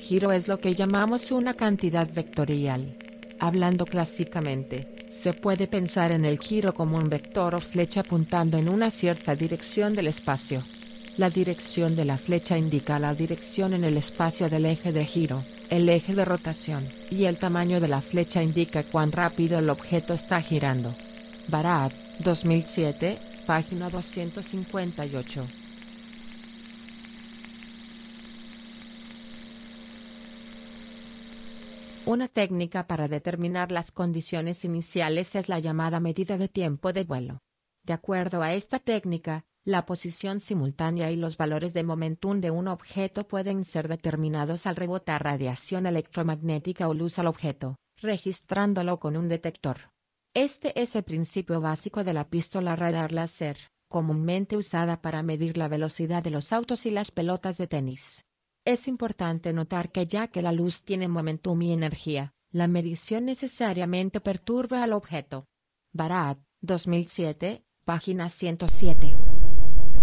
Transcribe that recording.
giro es lo que llamamos una cantidad vectorial. Hablando clásicamente, se puede pensar en el giro como un vector o flecha apuntando en una cierta dirección del espacio. La dirección de la flecha indica la dirección en el espacio del eje de giro, el eje de rotación, y el tamaño de la flecha indica cuán rápido el objeto está girando. Barat, 2007, página 258. Una técnica para determinar las condiciones iniciales es la llamada medida de tiempo de vuelo. De acuerdo a esta técnica, la posición simultánea y los valores de momentum de un objeto pueden ser determinados al rebotar radiación electromagnética o luz al objeto, registrándolo con un detector. Este es el principio básico de la pistola radar láser, comúnmente usada para medir la velocidad de los autos y las pelotas de tenis. Es importante notar que ya que la luz tiene momentum y energía, la medición necesariamente perturba al objeto. Barat, 2007, página 107.